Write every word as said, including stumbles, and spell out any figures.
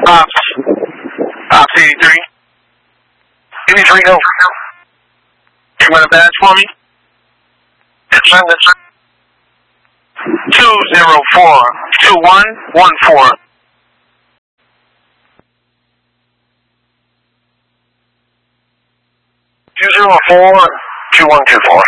Ops. Ops eighty-three. eighty-three, go. You want a badge for me? Send it. two zero four two one one four. two zero four two one two four.